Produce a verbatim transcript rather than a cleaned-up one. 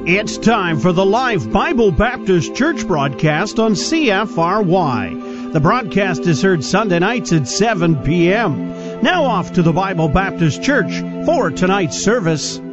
It's time for the live Bible Baptist Church broadcast on C F R Y. The broadcast is heard Sunday nights at seven p.m. Now off to the Bible Baptist Church for tonight's service.